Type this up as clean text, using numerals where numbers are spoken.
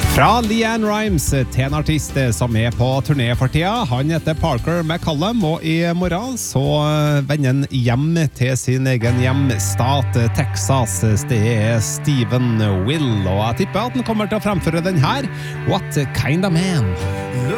Fra Leanne Rimes til en artist som på turné for tida. Han heter Parker McCallum, og i morgen så vender han hjem til sin egen hjemstat, Texas. Det Steven Will, og jeg tipper at han kommer til å fremføre den her, What Kind of Man?